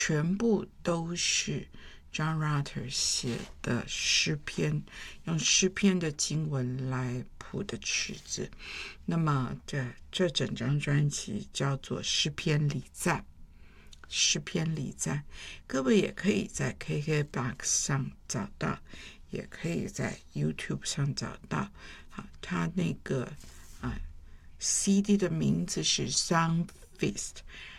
全部都是 John Rutter 写的诗篇，用诗篇的经文来谱的曲子。那么这整张专辑叫做诗篇礼赞，诗篇礼赞，各位也可以在 KKBOX 上找到，也可以在 YouTube 上找到。好，他那个CD 的名字是 Psalm Feast，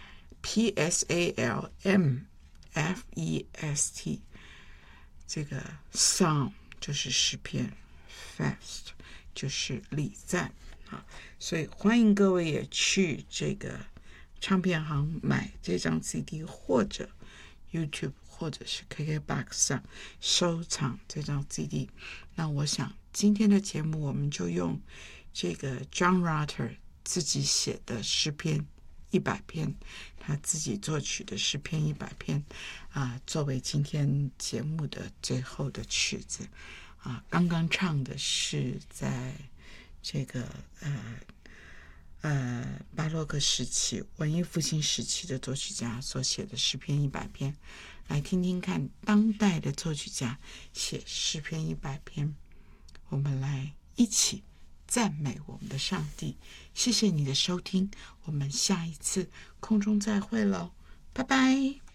PSALMFEST， 这个 Psalm 就是诗篇， Fest 就是礼赞。所以欢迎各位也去这个唱片行买这张 CD， 或者 YouTube 或者是 KKBOX 上收藏这张 CD。 那我想今天的节目我们就用这个 John Rutter 自己写的诗篇100篇，他自己作曲的诗篇100篇作为今天节目的最后的曲子。刚刚唱的是在这个巴洛克时期、文艺复兴时期的作曲家所写的诗篇100篇，来听听看当代的作曲家写诗篇100篇。我们来一起赞美我们的上帝。谢谢你的收听，我们下一次空中再会喽，拜拜。